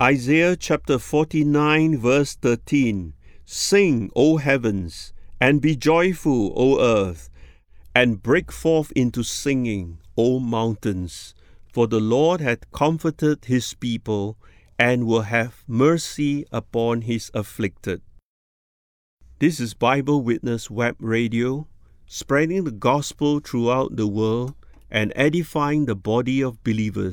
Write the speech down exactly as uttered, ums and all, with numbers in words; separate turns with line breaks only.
Isaiah chapter forty-nine verse thirteen. Sing, O heavens, and be joyful, O earth, and break forth into singing, O mountains. For the Lord hath comforted his people, and will have mercy upon his afflicted. This is Bible Witness Web Radio, spreading the gospel throughout the world and edifying the body of believers.